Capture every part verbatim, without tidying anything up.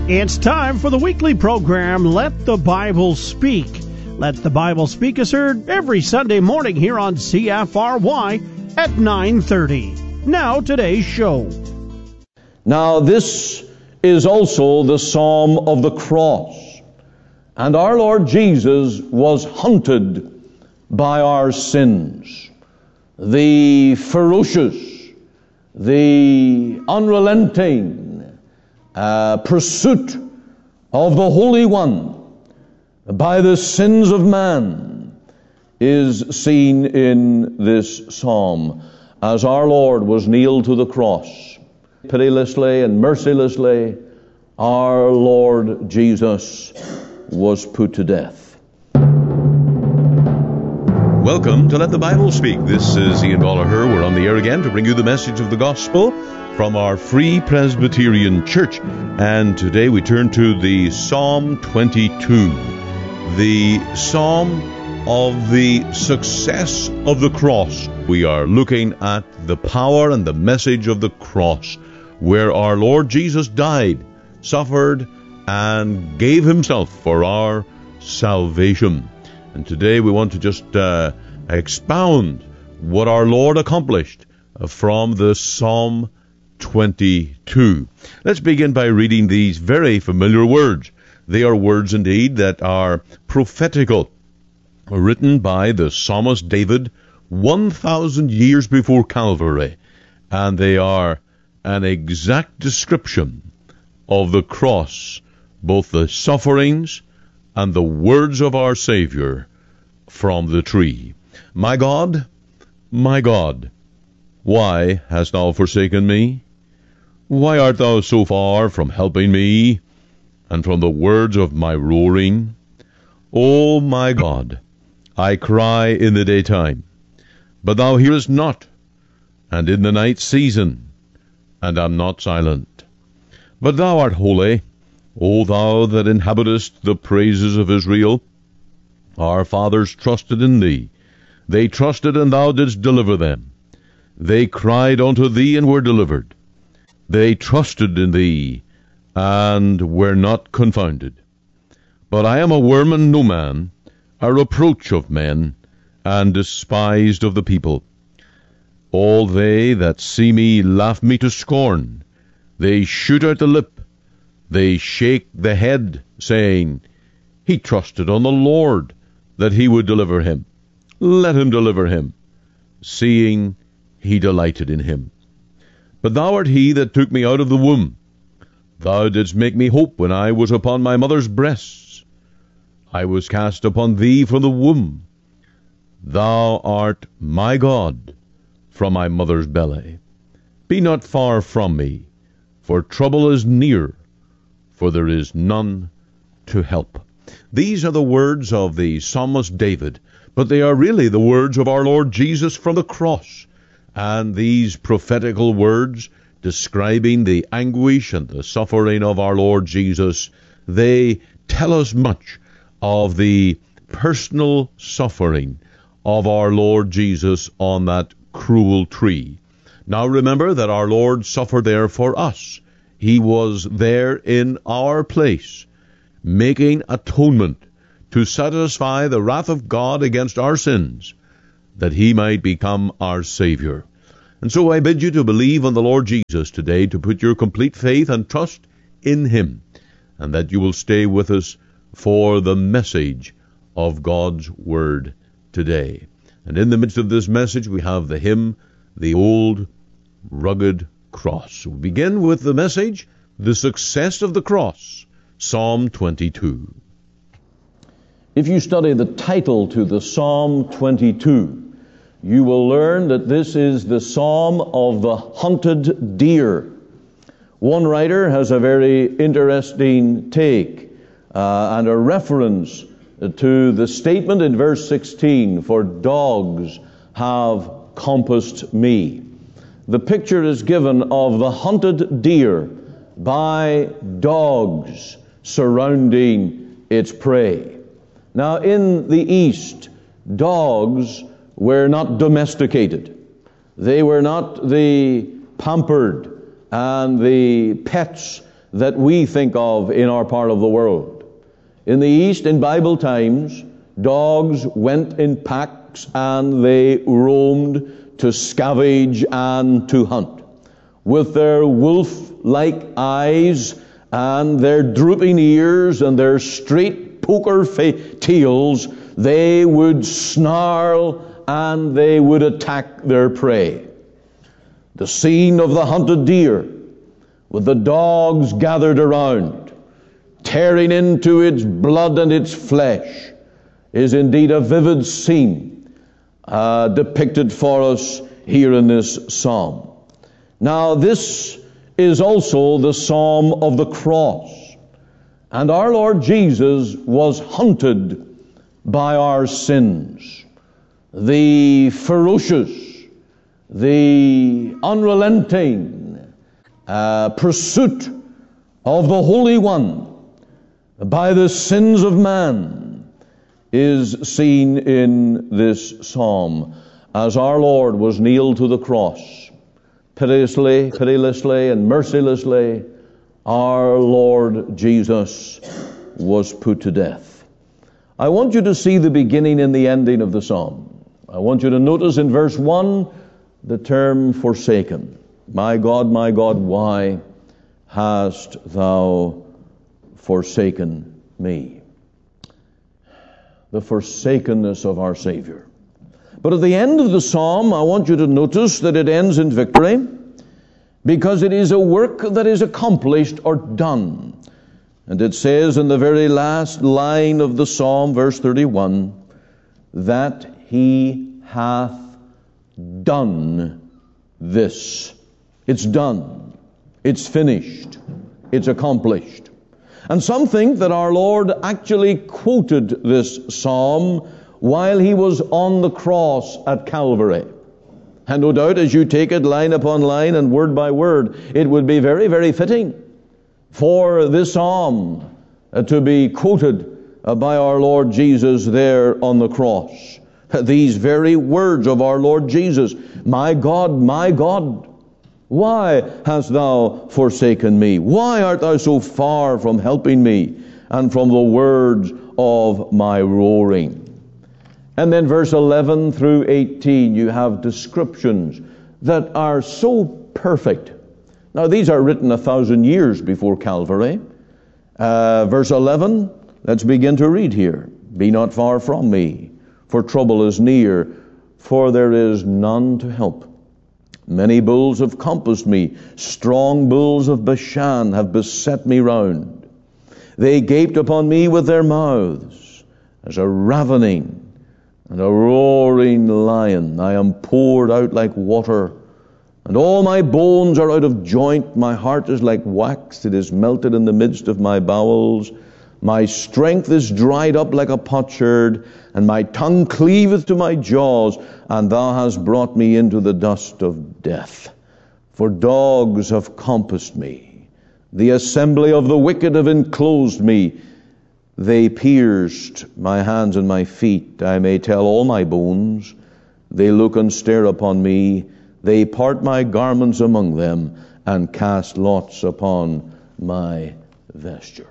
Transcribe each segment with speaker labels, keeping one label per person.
Speaker 1: It's time for the weekly program, Let the Bible Speak. Let the Bible Speak is heard every Sunday morning here on C F R Y at nine thirty. Now, today's show.
Speaker 2: Now, this is also the Psalm of the Cross. And our Lord Jesus was hunted by our sins. The ferocious, the unrelenting uh, pursuit of the Holy One by the sins of man is seen in this psalm as our Lord was nailed to the cross. Pitilessly and mercilessly, our Lord Jesus was put to death.
Speaker 3: Welcome to Let the Bible Speak. This is Ian Gallagher. We're on the air again to bring you the message of the gospel from our Free Presbyterian Church. And today we turn to the Psalm twenty-two, the Psalm of the success of the cross. We are looking at the power and the message of the cross, where our Lord Jesus died, suffered, and gave himself for our salvation. And today we want to just uh, expound what our Lord accomplished from the Psalm twenty-two. Let's begin by reading these very familiar words. They are words indeed that are prophetical, written by the psalmist David one thousand years before Calvary, and they are an exact description of the cross, both the sufferings and the words of our Savior from the tree. My God, my God, why hast thou forsaken me? Why art thou so far from helping me, and from the words of my roaring? O my God, I cry in the daytime, but thou hearest not, and in the night season, and am not silent. But thou art holy, O thou that inhabitest the praises of Israel. Our fathers trusted in thee. They trusted, and thou didst deliver them. They cried unto thee, and were delivered. They trusted in thee, and were not confounded. But I am a worm and no man, a reproach of men, and despised of the people. All they that see me laugh me to scorn. They shoot out the lip. They shake the head, saying, He trusted on the Lord, that he would deliver him. Let him deliver him, seeing he delighted in him. But thou art he that took me out of the womb. Thou didst make me hope when I was upon my mother's breasts. I was cast upon thee from the womb. Thou art my God from my mother's belly. Be not far from me, for trouble is near, for there is none to help. These are the words of the psalmist David, but they are really the words of our Lord Jesus from the cross. And these prophetical words describing the anguish and the suffering of our Lord Jesus, they tell us much of the personal suffering of our Lord Jesus on that cruel tree. Now remember that our Lord suffered there for us. He was there in our place, making atonement to satisfy the wrath of God against our sins, that he might become our Savior. And so I bid you to believe on the Lord Jesus today, to put your complete faith and trust in him, and that you will stay with us for the message of God's Word today. And in the midst of this message we have the hymn, The Old Rugged Cross. We'll begin with the message, The Success of the Cross, Psalm twenty-two.
Speaker 2: If you study the title to the Psalm twenty-two, you will learn that this is the Psalm of the hunted deer. One writer has a very interesting take uh, and a reference to the statement in verse sixteen, for dogs have compassed me. The picture is given of the hunted deer by dogs surrounding its prey. Now, in the East, dogs were not domesticated. They were not the pampered and the pets that we think of in our part of the world. In the East, in Bible times, dogs went in packs and they roamed to scavenge and to hunt. With their wolf-like eyes and their drooping ears and their straight poker fa- tails, they would snarl and they would attack their prey. The scene of the hunted deer, with the dogs gathered around, tearing into its blood and its flesh, is indeed a vivid scene uh, depicted for us here in this psalm. Now, this is also the psalm of the cross. And our Lord Jesus was hunted by our sins. The ferocious, the unrelenting uh, pursuit of the Holy One by the sins of man is seen in this psalm as our Lord was nailed to the cross. Pitilessly, pitilessly, and mercilessly, our Lord Jesus was put to death. I want you to see the beginning and the ending of the psalm. I want you to notice in verse one the term forsaken. My God, my God, why hast thou forsaken me? The forsakenness of our Savior. But at the end of the psalm, I want you to notice that it ends in victory, because it is a work that is accomplished or done. And it says in the very last line of the psalm, verse thirty-one, that he hath done this. It's done. It's finished. It's accomplished. And some think that our Lord actually quoted this psalm while he was on the cross at Calvary. And no doubt, as you take it line upon line and word by word, it would be very, very fitting for this psalm uh, to be quoted uh, by our Lord Jesus there on the cross. These very words of our Lord Jesus, my God, my God, why hast thou forsaken me? Why art thou so far from helping me and from the words of my roaring? And then verse eleven through eighteen, you have descriptions that are so perfect. Now, these are written a thousand years before Calvary. Uh, verse eleven, let's begin to read here. Be not far from me, for trouble is near, for there is none to help. Many bulls have compassed me. Strong bulls of Bashan have beset me round. They gaped upon me with their mouths as a ravening and a roaring lion. I am poured out like water, and all my bones are out of joint. My heart is like wax, it is melted in the midst of my bowels. My strength is dried up like a potsherd, and my tongue cleaveth to my jaws, and thou hast brought me into the dust of death. For dogs have compassed me. The assembly of the wicked have enclosed me. They pierced my hands and my feet. I may tell all my bones. They look and stare upon me. They part my garments among them and cast lots upon my vesture.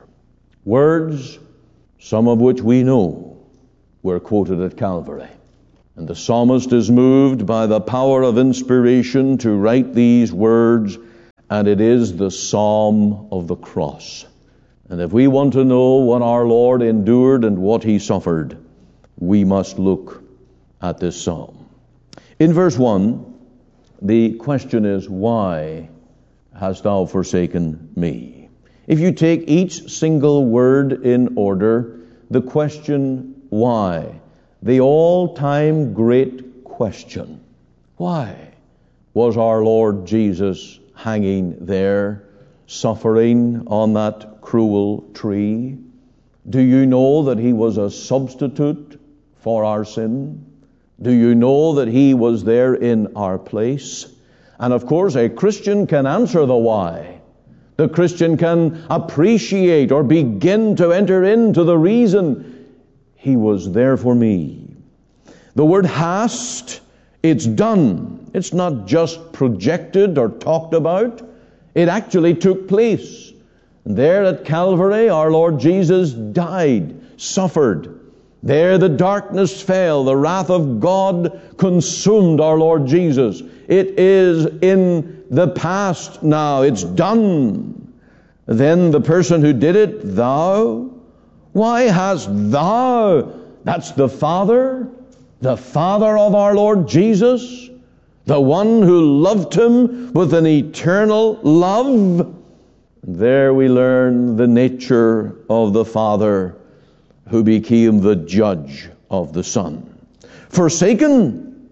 Speaker 2: Words, some of which we know, were quoted at Calvary. And the psalmist is moved by the power of inspiration to write these words, and it is the psalm of the cross. And if we want to know what our Lord endured and what he suffered, we must look at this psalm. In verse one, the question is, why hast thou forsaken me? If you take each single word in order, the question, why? The all-time great question. Why was our Lord Jesus hanging there, suffering on that cruel tree? Do you know that he was a substitute for our sin? Do you know that he was there in our place? And of course, a Christian can answer the why. The Christian can appreciate or begin to enter into the reason he was there for me. The word hast, it's done. It's not just projected or talked about. It actually took place. There at Calvary, our Lord Jesus died, suffered. There the darkness fell, the wrath of God consumed our Lord Jesus. It is in the past now, it's done. Then the person who did it, thou, why hast thou, that's the Father, the Father of our Lord Jesus, the one who loved him with an eternal love. There we learn the nature of the Father who became the judge of the Son. Forsaken,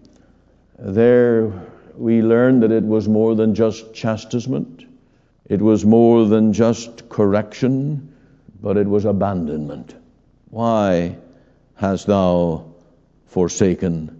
Speaker 2: there we learn that it was more than just chastisement. It was more than just correction, but it was abandonment. Why hast thou forsaken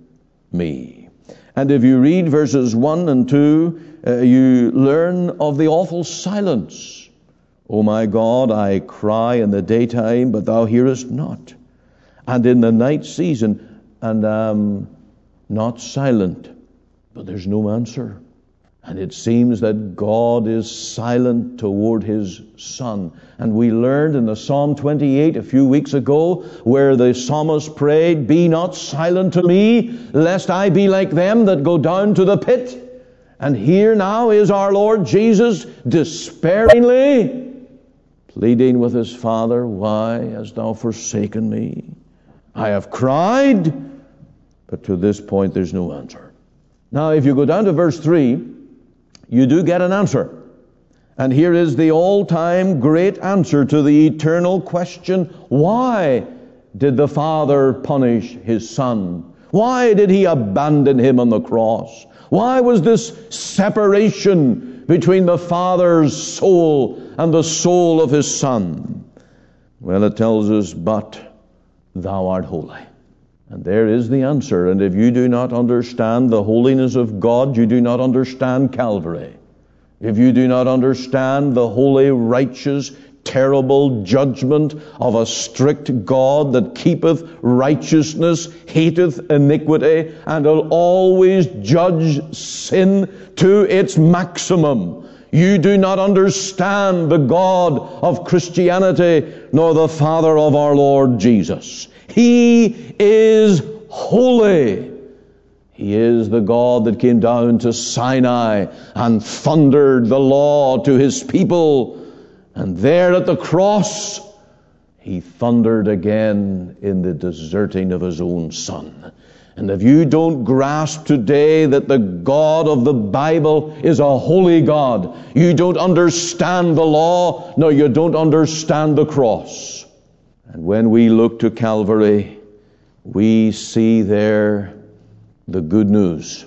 Speaker 2: me? And if you read verses one and two, uh, you learn of the awful silence. O my God, I cry in the daytime, but thou hearest not. And in the night season, and am not silent, but there's no answer. And it seems that God is silent toward his Son. And we learned in the Psalm twenty-eight a few weeks ago, where the psalmist prayed, be not silent to me, lest I be like them that go down to the pit. And here now is our Lord Jesus despairingly pleading with his Father, why hast thou forsaken me? I have cried, but to this point there's no answer. Now if you go down to verse three, you do get an answer. And here is the all-time great answer to the eternal question, why did the Father punish his Son? Why did he abandon him on the cross? Why was this separation between the Father's soul and the soul of his Son? Well, it tells us, but thou art holy. And there is the answer. And if you do not understand the holiness of God, you do not understand Calvary. If you do not understand the holy, righteous, terrible judgment of a strict God that keepeth righteousness, hateth iniquity, and will always judge sin to its maximum, you do not understand the God of Christianity, nor the Father of our Lord Jesus. He is holy. He is the God that came down to Sinai and thundered the law to his people. And there at the cross, he thundered again in the deserting of his own Son. And if you don't grasp today that the God of the Bible is a holy God, you don't understand the law, nor you don't understand the cross. And when we look to Calvary, we see there the good news.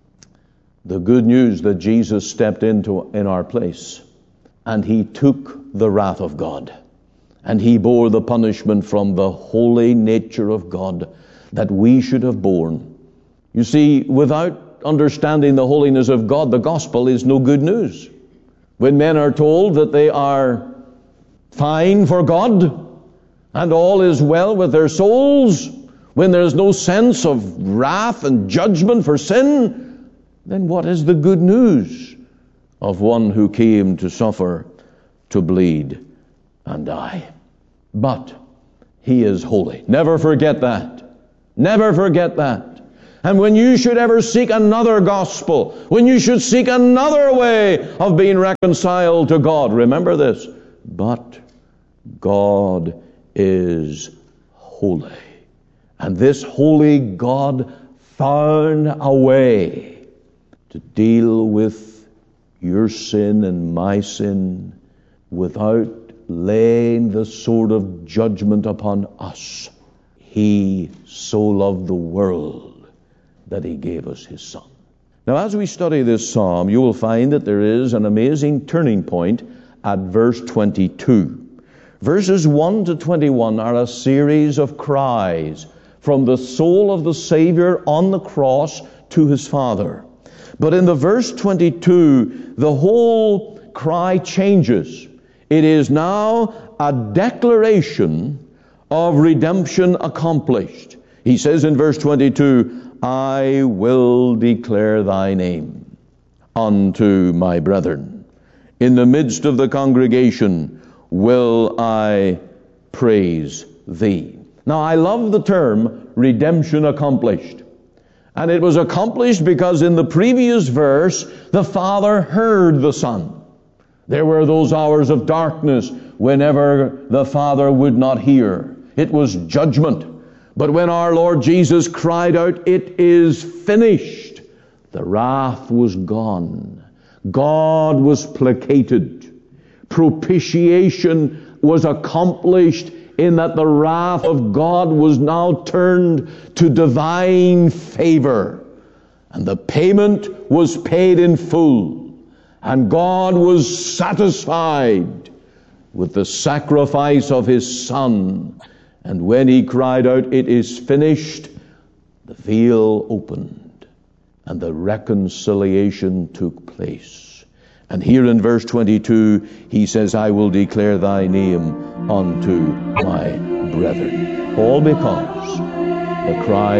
Speaker 2: The good news that Jesus stepped into in our place. And he took the wrath of God. And he bore the punishment from the holy nature of God that we should have borne. You see, without understanding the holiness of God, the gospel is no good news. When men are told that they are fine for God and all is well with their souls, when there is no sense of wrath and judgment for sin, then what is the good news of one who came to suffer, to bleed, and die? But he is holy. Never forget that. Never forget that. And when you should ever seek another gospel, when you should seek another way of being reconciled to God, remember this. But God is holy. And this holy God found a way to deal with your sin and my sin without laying the sword of judgment upon us. He so loved the world that he gave us his Son. Now, as we study this psalm, you will find that there is an amazing turning point at verse twenty-two. Verses one to twenty-one are a series of cries from the soul of the Savior on the cross to his Father. But in the verse twenty-two, the whole cry changes. It is now a declaration of redemption accomplished. He says in verse twenty-two, I will declare thy name unto my brethren. In the midst of the congregation, will I praise thee. Now, I love the term redemption accomplished. And it was accomplished because in the previous verse, the Father heard the Son. There were those hours of darkness whenever the Father would not hear. It was judgment. But when our Lord Jesus cried out, "It is finished," the wrath was gone. God was placated. Propitiation was accomplished in that the wrath of God was now turned to divine favor. And the payment was paid in full. And God was satisfied with the sacrifice of His Son. And when He cried out, "It is finished," the veil opened and the reconciliation took place. And here in verse twenty-two, He says, "I will declare thy name unto my brethren." All because the cry